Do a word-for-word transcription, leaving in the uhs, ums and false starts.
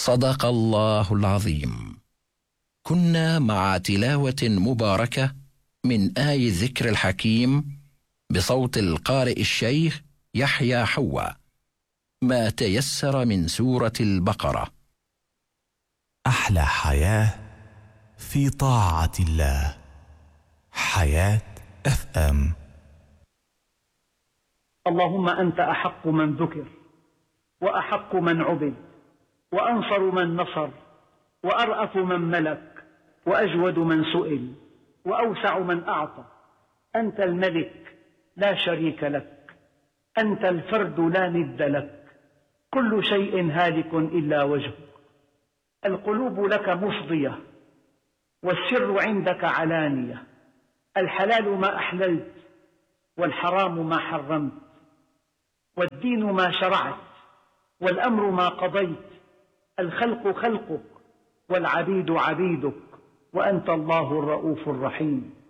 صدق الله العظيم. كنا مع تلاوة مباركة من آي الذكر الحكيم بصوت القارئ الشيخ يحيى حواء، ما تيسر من سورة البقرة. أحلى حياة في طاعة الله. حياة اف ام. اللهم أنت أحق من ذكر، وأحق من عبد، وأنصر من نصر، وأرأف من ملك، وأجود من سئل، وأوسع من أعطى. أنت الملك لا شريك لك، أنت الفرد لا ند لك، كل شيء هالك إلا وجهك. القلوب لك مفضية، والسر عندك علانية. الحلال ما أحللت، والحرام ما حرمت، والدين ما شرعت، والأمر ما قضيت. الخلق خلقك، والعبيد عبيدك، وأنت الله الرؤوف الرحيم.